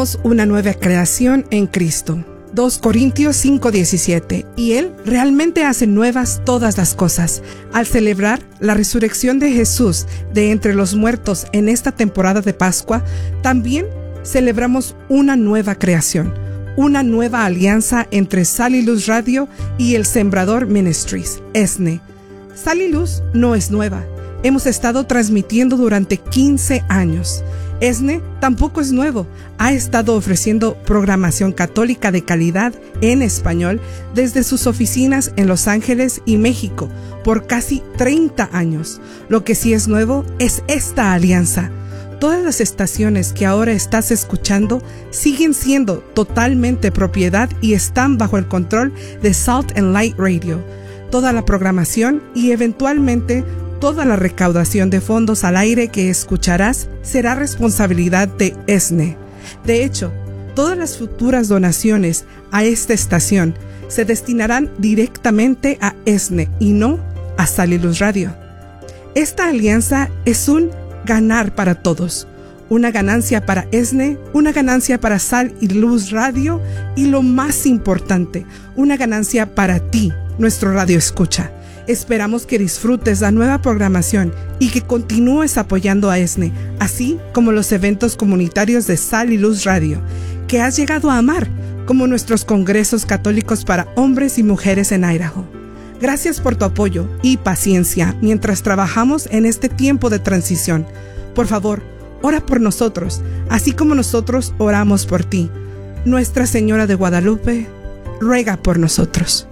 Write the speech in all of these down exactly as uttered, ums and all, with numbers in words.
Una nueva creación en Cristo. dos Corintios cinco diecisiete. Y Él realmente hace nuevas todas las cosas. Al celebrar la resurrección de Jesús de entre los muertos en esta temporada de Pascua, también celebramos una nueva creación, una nueva alianza entre Sal y Luz Radio y El Sembrador Ministries, E S N E. Sal y Luz no es nueva. Hemos estado transmitiendo durante quince años. E S N E tampoco es nuevo. Ha estado ofreciendo programación católica de calidad en español desde sus oficinas en Los Ángeles y México por casi treinta años. Lo que sí es nuevo es esta alianza. Todas las estaciones que ahora estás escuchando siguen siendo totalmente propiedad y están bajo el control de Salt and Light Radio. Toda la programación y eventualmente toda la recaudación de fondos al aire que escucharás será responsabilidad de E S N E. De hecho, todas las futuras donaciones a esta estación se destinarán directamente a E S N E y no a Sal y Luz Radio. Esta alianza es un ganar para todos. Una ganancia para E S N E, una ganancia para Sal y Luz Radio y lo más importante, una ganancia para ti, nuestro radio escucha. Esperamos que disfrutes la nueva programación y que continúes apoyando a E S N E, así como los eventos comunitarios de Sal y Luz Radio, que has llegado a amar, como nuestros congresos católicos para hombres y mujeres en Idaho. Gracias por tu apoyo y paciencia mientras trabajamos en este tiempo de transición. Por favor, ora por nosotros, así como nosotros oramos por ti. Nuestra Señora de Guadalupe, ruega por nosotros.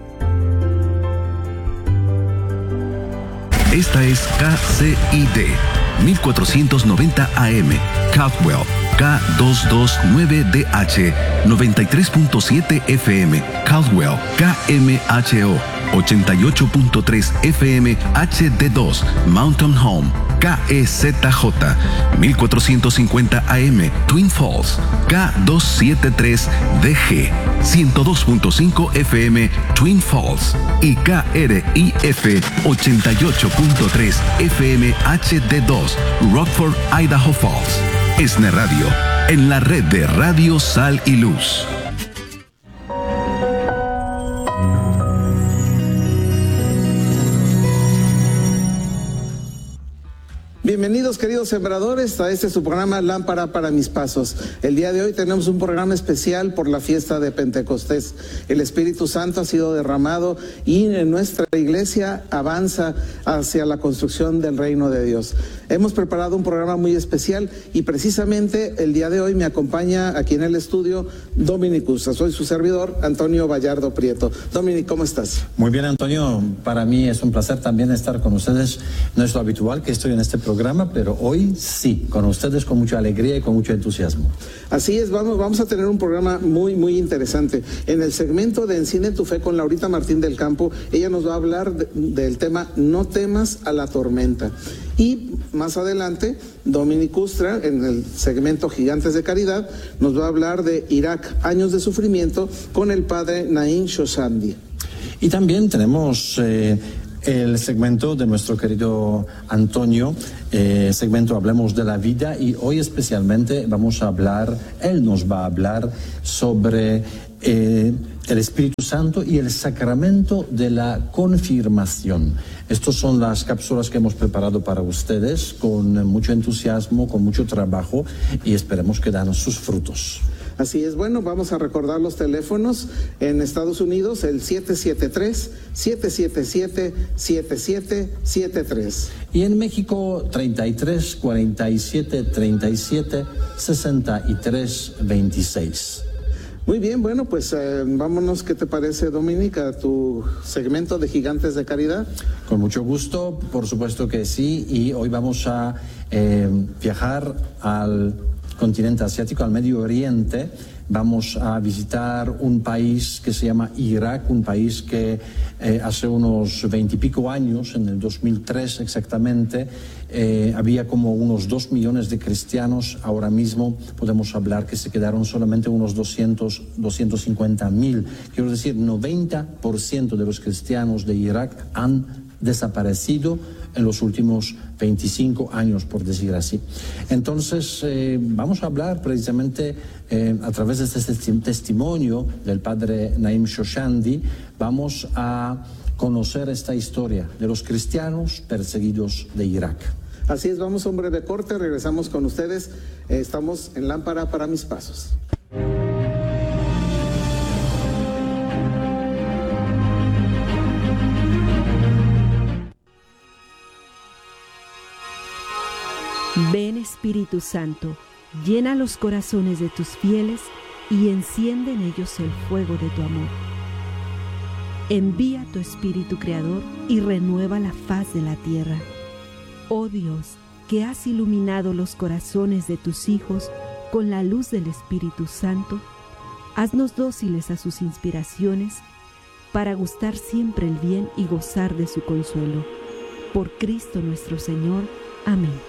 Esta es K C I D, mil cuatrocientos noventa A M, Caldwell, K doscientos veintinueve D H, noventa y tres punto siete F M, Caldwell, K M H O, ochenta y ocho punto tres F M H D dos, Mountain Home, K E Z J, mil cuatrocientos cincuenta A M, Twin Falls, K doscientos setenta y tres D G, ciento dos punto cinco F M, Twin Falls, y K R I F ochenta y ocho punto tres F M H D dos, Rockford, Idaho Falls. E S N E Radio, en la red de Radio Sal y Luz. Bienvenidos, queridos sembradores, a este su programa Lámpara para mis pasos. El día de hoy tenemos un programa especial por la fiesta de Pentecostés. El Espíritu Santo ha sido derramado y en nuestra iglesia avanza hacia la construcción del reino de Dios. Hemos preparado un programa muy especial y precisamente el día de hoy me acompaña aquí en el estudio Dominic Ustra. Soy su servidor, Antonio Vallardo Prieto. Dominic, ¿cómo estás? Muy bien, Antonio. Para mí es un placer también estar con ustedes. No es lo habitual que estoy en este programa, pero hoy sí, con ustedes con mucha alegría y con mucho entusiasmo. Así es, vamos, vamos a tener un programa muy, muy interesante. En el segmento de Enciende tu Fe con Laurita Martín del Campo, ella nos va a hablar de, del tema No temas a la tormenta. Y más adelante, Dominic Ustra, en el segmento Gigantes de Caridad, nos va a hablar de Irak, años de sufrimiento, con el padre Naim Shoshandi. Y también tenemos eh, el segmento de nuestro querido Antonio, eh, segmento Hablemos de la Vida, y hoy especialmente vamos a hablar, él nos va a hablar sobre eh, el Espíritu Santo y el sacramento de la confirmación. Estas son las cápsulas que hemos preparado para ustedes con mucho entusiasmo, con mucho trabajo, y esperemos que dan sus frutos. Así es, bueno, vamos a recordar los teléfonos. En Estados Unidos, el siete siete tres, siete siete siete, siete siete siete tres. Y en México, treinta y tres, cuarenta y siete, treinta y siete, sesenta y tres, veintiséis. Muy bien, bueno, pues eh, vámonos, ¿qué te parece, Dominica, a tu segmento de Gigantes de Caridad? Con mucho gusto, por supuesto que sí, y hoy vamos a eh, viajar al continente asiático, al Medio Oriente. Vamos a visitar un país que se llama Irak, un país que eh, hace unos veintipico años, en el dos mil tres exactamente, eh, había como unos dos millones de cristianos. Ahora mismo podemos hablar que se quedaron solamente unos doscientos, doscientos cincuenta mil. Quiero decir, noventa por ciento de los cristianos de Irak han desaparecido en los últimos veinticinco años, por decir así. Entonces, eh, vamos a hablar precisamente eh, a través de este testimonio del padre Naim Shoshandi, vamos a conocer esta historia de los cristianos perseguidos de Irak. Así es, vamos a un breve corte, regresamos con ustedes. Eh, estamos en Lámpara para mis pasos. Ven Espíritu Santo, llena los corazones de tus fieles y enciende en ellos el fuego de tu amor. Envía tu Espíritu Creador y renueva la faz de la tierra. Oh Dios, que has iluminado los corazones de tus hijos con la luz del Espíritu Santo, haznos dóciles a sus inspiraciones para gustar siempre el bien y gozar de su consuelo. Por Cristo nuestro Señor. Amén.